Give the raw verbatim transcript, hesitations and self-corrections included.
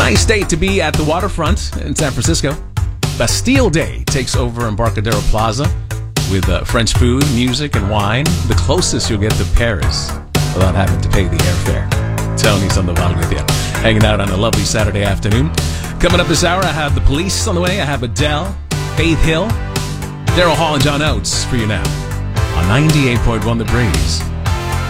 Nice day to be at the waterfront in San Francisco. Bastille Day takes over Embarcadero Plaza with uh, French food, music, and wine. The closest you'll get to Paris without having to pay the airfare. Tony Sandoval with you, hanging out on a lovely Saturday afternoon. Coming up this hour, I have the Police on the way. I have Adele, Faith Hill, Daryl Hall, and John Oates for you now on ninety-eight point one The Breeze.